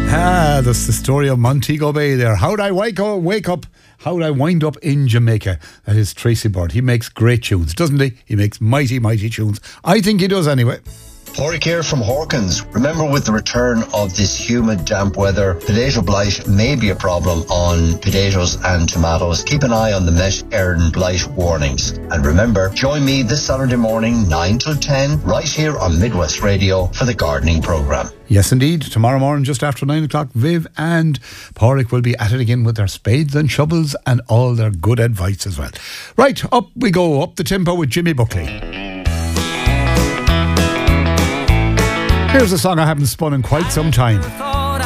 That's the story of Montego Bay there. How'd I wake up? How'd I wind up in Jamaica? That is Tracy Bird. He makes great tunes, doesn't he? He makes mighty, mighty tunes. I think he does anyway. Porrick here from Hawkins. Remember, with the return of this humid, damp weather, potato blight may be a problem on potatoes and tomatoes. Keep an eye on the Met Éireann blight warnings. And remember, join me this Saturday morning, 9 till 10, right here on Midwest Radio for the gardening programme. Yes, indeed. Tomorrow morning, just after 9 o'clock, Viv and Porrick will be at it again with their spades and shovels and all their good advice as well. Right, up we go, up the tempo with Jimmy Buckley. Here's a song I haven't spun in quite some time.